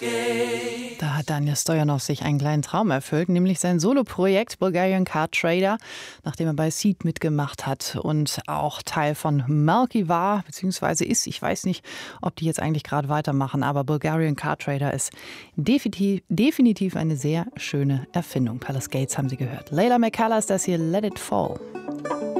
Da hat Daniel Stojanov sich einen kleinen Traum erfüllt, nämlich sein Soloprojekt Bulgarian Car Trader, nachdem er bei Seed mitgemacht hat und auch Teil von Melky war, beziehungsweise ist. Ich weiß nicht, ob die jetzt eigentlich gerade weitermachen, aber Bulgarian Car Trader ist definitiv eine sehr schöne Erfindung. Palace Gates haben Sie gehört. Layla McCullers, das hier Let It Fall.